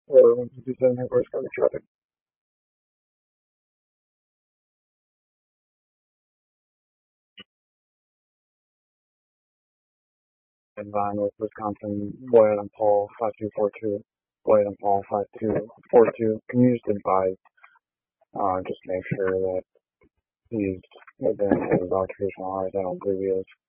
Or 157 headquarters coverage traffic. In line with Wisconsin, Boyd and Paul 5242, Boyd and Paul 5242. Can you just advise, just make sure that he's within his occupational hours? I don't believe he is.